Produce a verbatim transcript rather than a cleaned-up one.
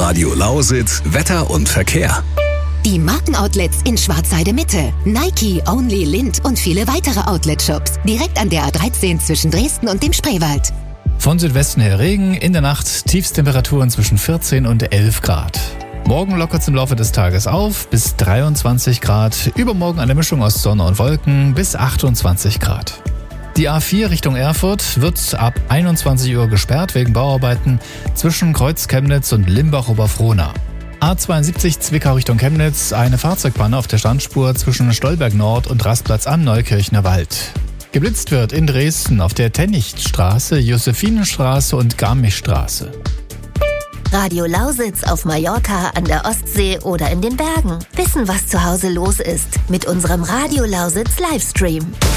Radio Lausitz Wetter und Verkehr. Die Markenoutlets in Schwarzheide Mitte, Nike, Only, Lind und viele weitere Outlet-Shops. Direkt an der A dreizehn zwischen Dresden und dem Spreewald. Von Südwesten her Regen, in der Nacht Tiefstemperaturen zwischen vierzehn und elf Grad. Morgen lockert es im Laufe des Tages auf bis dreiundzwanzig Grad. Übermorgen eine Mischung aus Sonne und Wolken bis achtundzwanzig Grad. Die A vier Richtung Erfurt wird ab einundzwanzig Uhr gesperrt wegen Bauarbeiten zwischen Kreuz-Chemnitz und Limbach-Oberfrohna. A zweiundsiebzig Zwickau Richtung Chemnitz, eine Fahrzeugpanne auf der Standspur zwischen Stolberg Nord und Rastplatz am Neukirchner Wald. Geblitzt wird in Dresden auf der Tennichtstraße, Josephinenstraße und Garmischstraße. Radio Lausitz auf Mallorca, an der Ostsee oder in den Bergen. Wissen, was zu Hause los ist mit unserem Radio Lausitz Livestream.